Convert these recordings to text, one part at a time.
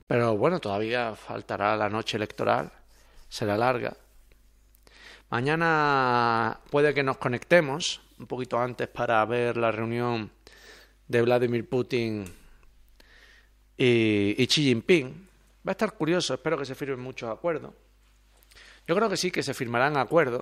Pero bueno, todavía faltará la noche electoral, será larga. Mañana puede que nos conectemos un poquito antes para ver la reunión de Vladimir Putin y Xi Jinping. Va a estar curioso, espero que se firmen muchos acuerdos. Yo creo que sí, que se firmarán acuerdos.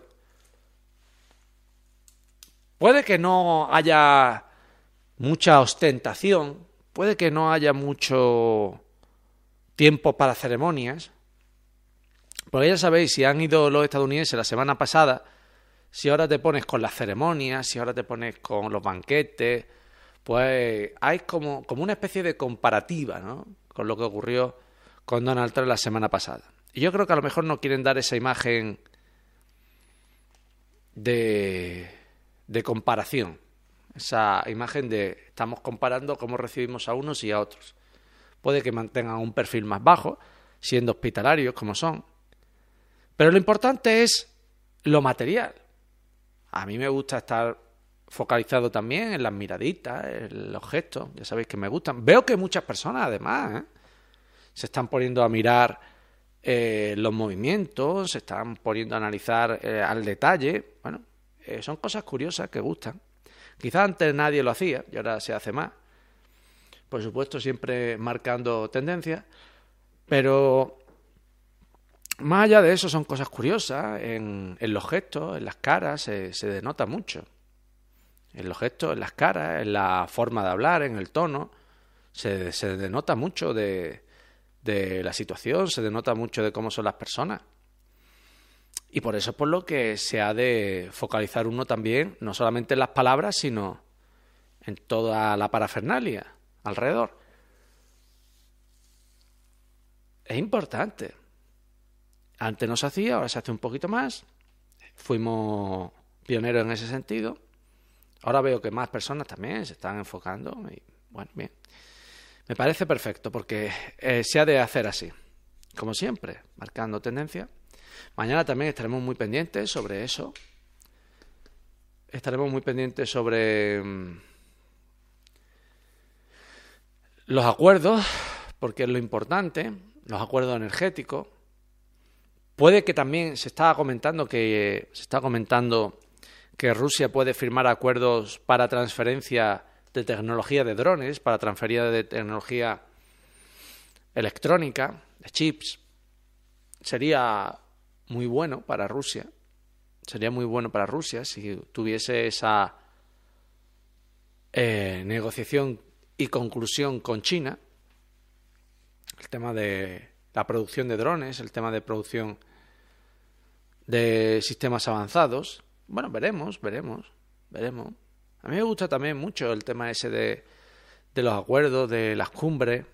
Puede que no haya mucha ostentación, puede que no haya mucho tiempo para ceremonias, porque ya sabéis, si han ido los estadounidenses la semana pasada, si ahora te pones con las ceremonias, si ahora te pones con los banquetes, pues hay como una especie de comparativa, ¿no?, con lo que ocurrió con Donald Trump la semana pasada. Y yo creo que a lo mejor no quieren dar esa imagen de comparación, esa imagen de estamos comparando cómo recibimos a unos y a otros. Puede que mantengan un perfil más bajo, siendo hospitalarios como son. Pero lo importante es lo material. A mí me gusta estar focalizado también en las miraditas, en los gestos, ya sabéis que me gustan. Veo que muchas personas, además, se están poniendo a mirar los movimientos, se están poniendo a analizar al detalle. Bueno, son cosas curiosas que gustan. Quizás antes nadie lo hacía y ahora se hace más. Por supuesto, siempre marcando tendencias, pero más allá de eso son cosas curiosas. En los gestos, en las caras, se denota mucho. En los gestos, en las caras, en la forma de hablar, en el tono, se denota mucho de la situación, se denota mucho de cómo son las personas. Y por eso es por lo que se ha de focalizar uno también, no solamente en las palabras, sino en toda la parafernalia alrededor. Es importante. Antes no se hacía, ahora se hace un poquito más. Fuimos pioneros en ese sentido. Ahora veo que más personas también se están enfocando. Y bueno, bien. Me parece perfecto porque se ha de hacer así. Como siempre, marcando tendencia. Mañana también estaremos muy pendientes sobre eso. Estaremos muy pendientes sobre los acuerdos, porque es lo importante, los acuerdos energéticos. Puede que también se está comentando que Rusia puede firmar acuerdos para transferencia de tecnología de drones, para transferencia de tecnología electrónica, de chips. Sería muy bueno para Rusia. Sería muy bueno para Rusia si tuviese esa negociación y conclusión con China. El tema de la producción de drones, el tema de producción de sistemas avanzados. Bueno, veremos. A mí me gusta también mucho el tema ese de los acuerdos, de las cumbres.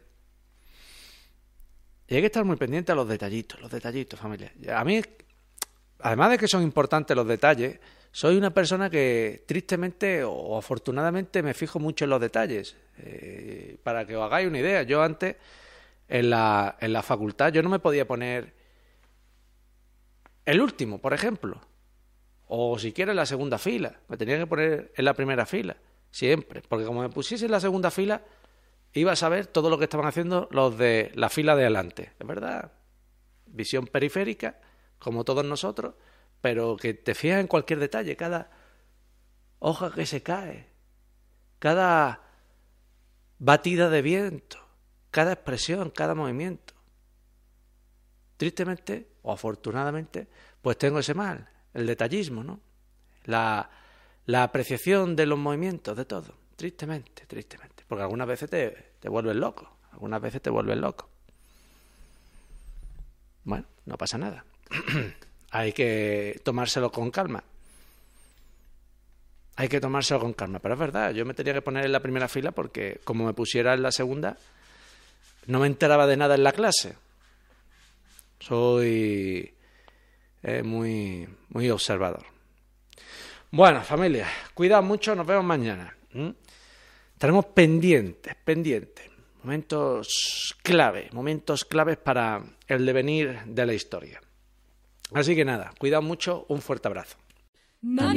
Y hay que estar muy pendiente a los detallitos, familia. A mí, además de que son importantes los detalles, soy una persona que tristemente o afortunadamente me fijo mucho en los detalles. Para que os hagáis una idea, yo antes en la facultad yo no me podía poner el último, por ejemplo, o siquiera en la segunda fila, me tenía que poner en la primera fila, siempre, porque como me pusiese en la segunda fila iba a saber todo lo que estaban haciendo los de la fila de adelante. Es verdad, visión periférica, como todos nosotros, pero que te fijas en cualquier detalle, cada hoja que se cae, cada batida de viento, cada expresión, cada movimiento. Tristemente, o afortunadamente, pues tengo ese mal, el detallismo, ¿no? La apreciación de los movimientos, de todo. Tristemente. Porque algunas veces te vuelves loco. Bueno, no pasa nada. Hay que tomárselo con calma. Pero es verdad, yo me tenía que poner en la primera fila porque como me pusiera en la segunda, no me enteraba de nada en la clase. Soy muy observador. Bueno, familia, cuidad mucho, nos vemos mañana. Estaremos pendientes. Momentos claves para el devenir de la historia. Así que nada, cuidad mucho, un fuerte abrazo.